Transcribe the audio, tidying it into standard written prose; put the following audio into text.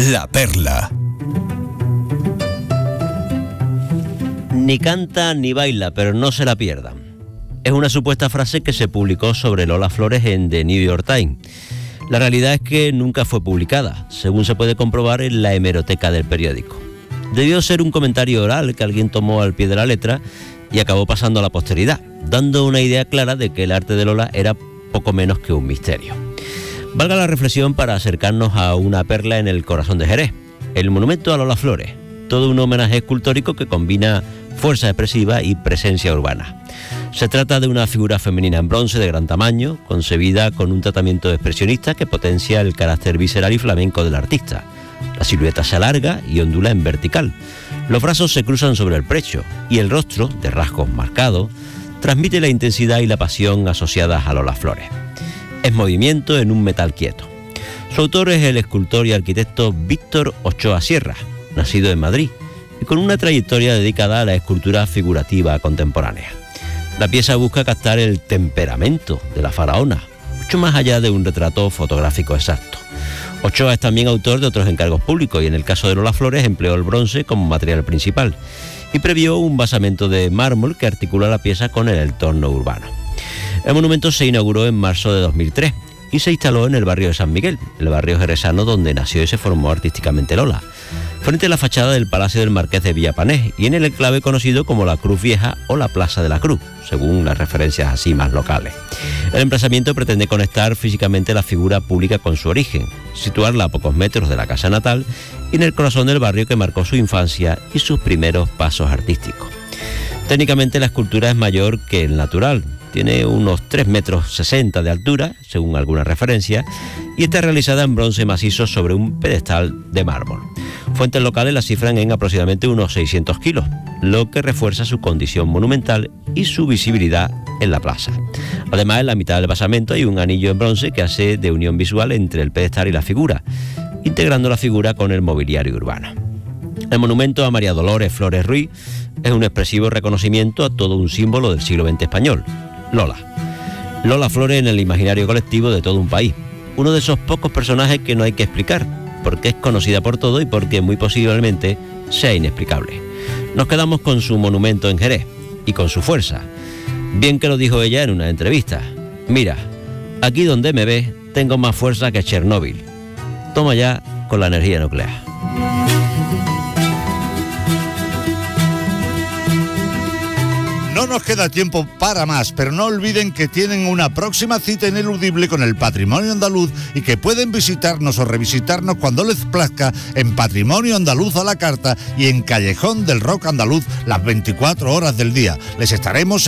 La Perla. Ni canta ni baila, pero no se la pierdan. Es una supuesta frase que se publicó sobre Lola Flores en The New York Times. La realidad es que nunca fue publicada, según se puede comprobar en la hemeroteca del periódico. Debió ser un comentario oral que alguien tomó al pie de la letra y acabó pasando a la posteridad, dando una idea clara de que el arte de Lola era poco menos que un misterio. Valga la reflexión para acercarnos a una perla en el corazón de Jerez, el monumento a Lola Flores, todo un homenaje escultórico que combina fuerza expresiva y presencia urbana. Se trata de una figura femenina en bronce de gran tamaño, concebida con un tratamiento expresionista que potencia el carácter visceral y flamenco del artista. La silueta se alarga y ondula en vertical. Los brazos se cruzan sobre el pecho y el rostro, de rasgos marcados, transmite la intensidad y la pasión asociadas a Lola Flores. Es movimiento en un metal quieto. Su autor es el escultor y arquitecto Víctor Ochoa Sierra, nacido en Madrid, y con una trayectoria dedicada a la escultura figurativa contemporánea. La pieza busca captar el temperamento de la faraona, mucho más allá de un retrato fotográfico exacto. Ochoa es también autor de otros encargos públicos y en el caso de Lola Flores empleó el bronce como material principal y previó un basamento de mármol que articula la pieza con el entorno urbano. El monumento se inauguró en marzo de 2003 y se instaló en el barrio de San Miguel, el barrio jerezano donde nació y se formó artísticamente Lola, frente a la fachada del Palacio del Marqués de Villapanés y en el enclave conocido como la Cruz Vieja o la Plaza de la Cruz, según las referencias así más locales. El emplazamiento pretende conectar físicamente la figura pública con su origen, situarla a pocos metros de la casa natal y en el corazón del barrio que marcó su infancia y sus primeros pasos artísticos. Técnicamente la escultura es mayor que el natural, tiene unos 3,60 metros de altura, según algunas referencias, y está realizada en bronce macizo sobre un pedestal de mármol. Fuentes locales la cifran en aproximadamente unos 600 kilos, lo que refuerza su condición monumental y su visibilidad en la plaza. Además, en la mitad del basamento hay un anillo en bronce que hace de unión visual entre el pedestal y la figura, integrando la figura con el mobiliario urbano. El monumento a María Dolores Flores Ruiz es un expresivo reconocimiento a todo un símbolo del siglo XX español, Lola. Lola Flores en el imaginario colectivo de todo un país. Uno de esos pocos personajes que no hay que explicar, porque es conocida por todo y porque muy posiblemente sea inexplicable. Nos quedamos con su monumento en Jerez y con su fuerza. Bien que lo dijo ella en una entrevista. Mira, aquí donde me ves tengo más fuerza que Chernóbil. Toma ya con la energía nuclear. No nos queda tiempo para más, pero no olviden que tienen una próxima cita ineludible con el patrimonio andaluz y que pueden visitarnos o revisitarnos cuando les plazca en Patrimonio Andaluz a la Carta y en Callejón del Rock Andaluz las 24 horas del día. Les estaremos